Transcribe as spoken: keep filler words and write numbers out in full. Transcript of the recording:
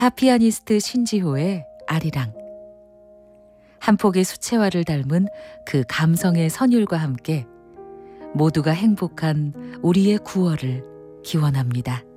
하피아니스트 신지호의 아리랑. 한 폭의 수채화를 닮은 그 감성의 선율과 함께 모두가 행복한 우리의 구월을 기원합니다.